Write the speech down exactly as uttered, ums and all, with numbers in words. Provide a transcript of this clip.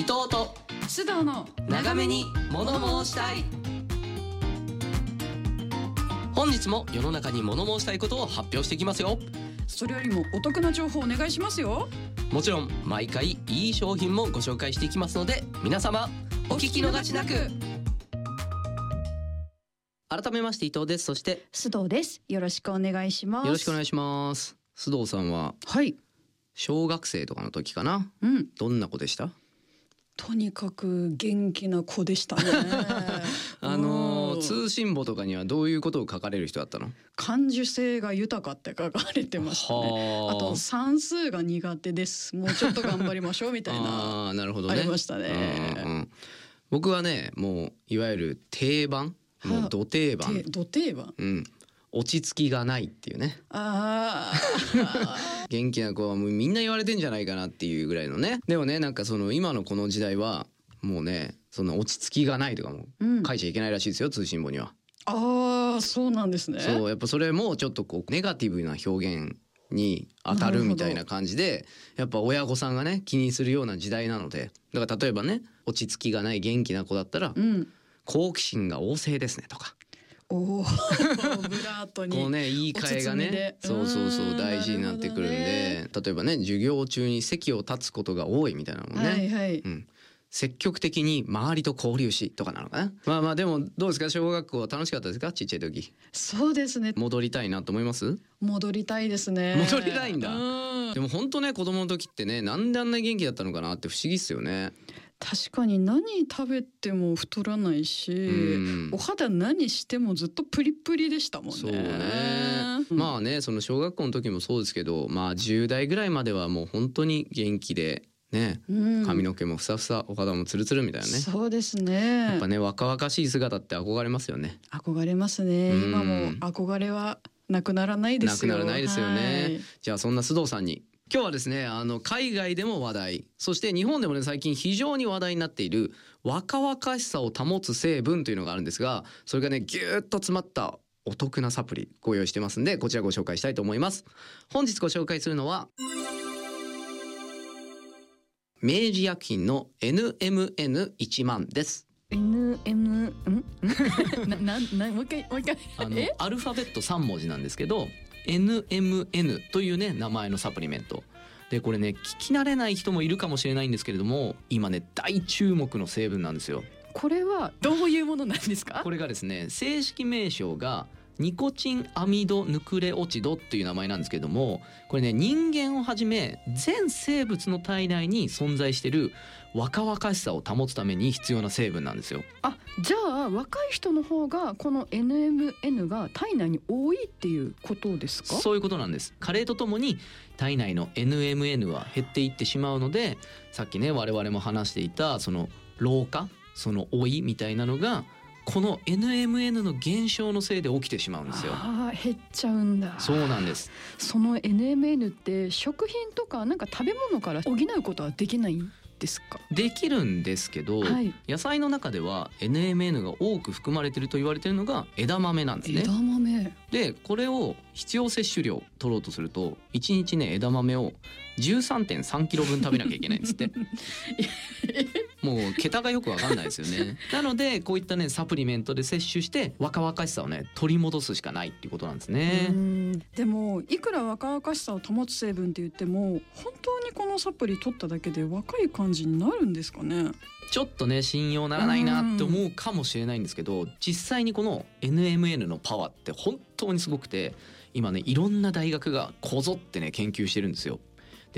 藤と須藤の長めに物申したい。本日も世の中に物申したいことを発表していきますよ。 それよりもお得な情報お願いしますよ。 もちろん毎回いい商品もご紹介していきますので、皆様お聞き逃しなく。改めまして伊藤です。そして須藤です。よろしくお願いします。 よろしくお願いします。須藤さんははい小学生とかの時かな、 うん、 どんな子でした？ とにかく元気な子でしたねあの通信簿とかにはどういうことを書かれる人だったの？ 感受性が豊かって書かれてましたね。あと算数が苦手です、もうちょっと頑張りましょうみたいなあ、なるほどね、 ありましたね。 うんうん、僕はねもういわゆる定番、もうど定番、 ど定番、 うん、落ち着きがないっていうね。 あ元気な子はもうみんな言われてんじゃないかなっていうぐらいのね。でもね、なんかその今のこの時代はもうね、その落ち着きがないとかも書いちゃいけないらしいですよ、通信簿には。 ああ、そうなんですね。 そう、やっぱそれもちょっとこうネガティブな表現に当たるみたいな感じで、やっぱ親御さんがね気にするような時代なので、だから例えばね、落ち着きがない元気な子だったら、うん、好奇心が旺盛ですねとか。おお、ブラートにこうね、言い換えがね、そうそうそう大事になってくるんで、ね、例えばね、授業中に席を立つことが多いみたいなのもね、はいはい、うん、積極的に周りと交流しとかなのかな。まあまあでもどうですか、小学校楽しかったですか、ちっちゃい時。 そうですね、 戻りたいなと思います？ 戻りたいですね。 戻りたいんだ。でも本当ね、子供の時ってね、なんであんな元気だったのかなって不思議っすよね。 確かに何食べても太らないし、うん、お肌何してもずっとプリプリでしたもんね。 そうね、うん、まあね、その小学校の時もそうですけど、まあじゅう代ぐらいまではもう本当に元気でね、うん、髪の毛もふさふさ、お肌もツルツルみたいなね。 そうですね。 やっぱね、若々しい姿って憧れますよね。 憧れますね、うん、今も憧れはなくならないですよ。 なくならないですよね。じゃあそんな須藤さんに今日はですね、あの海外でも話題、そして日本でもね最近非常に話題になっている若々しさを保つ成分というのがあるんですが、それがねギューッと詰まったお得なサプリご用意してますんで、こちらご紹介したいと思います。本日ご紹介するのは明治薬品の エヌエムエヌいちまん です。 エヌエム んなななもう一回もう一回あのアルファベットさん文字なんですけど、エヌエムエヌ というね名前のサプリメントで、これね聞き慣れない人もいるかもしれないんですけれども、今ね大注目の成分なんですよ。 これはどういうものなんですか？ これがですね、正式名称がニコチンアミドヌクレオチドっていう名前なんですけれども、これね人間をはじめ全生物の体内に存在している若々しさを保つために必要な成分なんですよ。 あ、じゃあ若い人の方がこの エヌエムエヌ が体内に多いっていうことですか？ そういうことなんです。加齢とともに体内の エヌエムエヌ は減っていってしまうので、さっきね我々も話していたその老化、その老いみたいなのがこの エヌエムエヌ の減少のせいで起きてしまうんですよ。 あ、減っちゃうんだ。 そうなんです。 その エヌエムエヌ って食品とかなんか食べ物から補うことはできないんですか？ できるんですけど、はい、野菜の中では エヌエムエヌ が多く含まれていると言われているのが枝豆なんですね。 枝豆で、これを必要摂取量取ろうとするといちにちね枝豆を じゅうさんてんさんキロぶん食べなきゃいけないんですってもう桁がよくわかんないですよね。なのでこういったねサプリメントで摂取して若々しさをね取り戻すしかないっていうことなんですね。 うん、でもいくら若々しさを保つ成分って言っても、本当にこのサプリ取っただけで若い感じになるんですかね？ ちょっとね信用ならないなって思うかもしれないんですけど、実際にこの エヌエムエヌ のパワーって本当にすごくて、今ねいろんな大学がこぞってね研究してるんですよ。